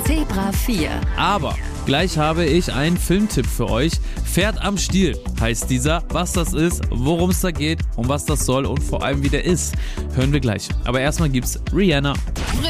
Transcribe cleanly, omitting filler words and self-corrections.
Zebra 4. Aber gleich habe ich einen Filmtipp für euch. Pferd am Stiel heißt dieser. Was das ist, worum es da geht, um was das soll und vor allem wie der ist, hören wir gleich. Aber erstmal gibt's Rihanna.